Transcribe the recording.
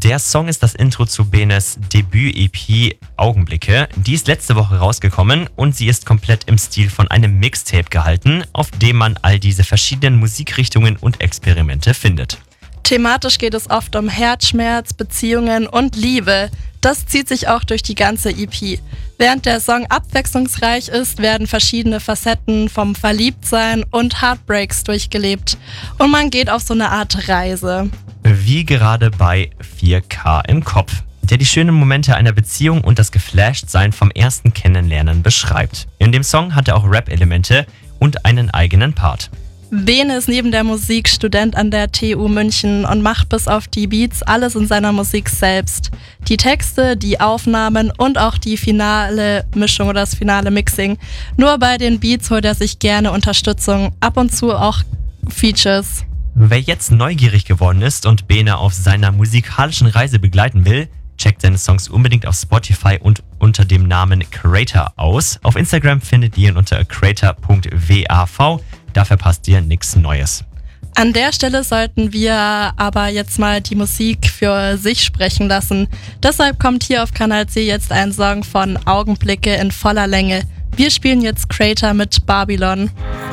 Der Song ist das Intro zu Benes Debüt-EP Augenblicke. Die ist letzte Woche rausgekommen und sie ist komplett im Stil von einem Mixtape gehalten, auf dem man all diese verschiedenen Musikrichtungen und Experimente findet. Thematisch geht es oft um Herzschmerz, Beziehungen und Liebe. Das zieht sich auch durch die ganze EP. Während der Song abwechslungsreich ist, werden verschiedene Facetten vom Verliebtsein und Heartbreaks durchgelebt. Und man geht auf so eine Art Reise. Wie gerade bei 4K im Kopf, der die schönen Momente einer Beziehung und das Geflashtsein vom ersten Kennenlernen beschreibt. In dem Song hat er auch Rap-Elemente und einen eigenen Part. Bene ist neben der Musik Student an der TU München und macht bis auf die Beats alles in seiner Musik selbst. Die Texte, die Aufnahmen und auch die finale Mischung oder das finale Mixing. Nur bei den Beats holt er sich gerne Unterstützung, ab und zu auch Features. Wer jetzt neugierig geworden ist und Bene auf seiner musikalischen Reise begleiten will, checkt seine Songs unbedingt auf Spotify und unter dem Namen Creator aus. Auf Instagram findet ihr ihn unter creator.wav. Da verpasst ihr nichts Neues. An der Stelle sollten wir aber jetzt mal die Musik für sich sprechen lassen. Deshalb kommt hier auf Kanal C jetzt ein Song von Augenblicke in voller Länge. Wir spielen jetzt Creator mit Babylon.